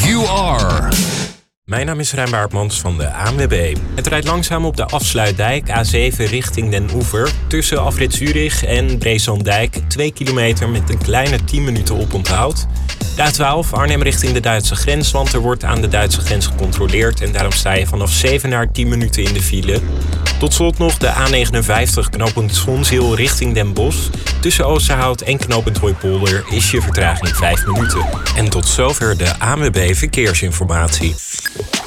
You are. Mijn naam is Rijn Baartmans van de ANWB. Het rijdt langzaam op de Afsluitdijk, A7 richting Den Oever. Tussen afrit Zurich en Breeslanddijk 2 kilometer met een kleine 10 minuten oponthoud. De A12 Arnhem richting de Duitse grens, want er wordt aan de Duitse grens gecontroleerd. En daarom sta je vanaf 7 naar 10 minuten in de file. Tot slot nog de A59 knooppunt Schonzeel richting Den Bosch. Tussen Oosterhout en knooppunt Hooipolder is je vertraging 5 minuten. En tot zover de ANWB Verkeersinformatie.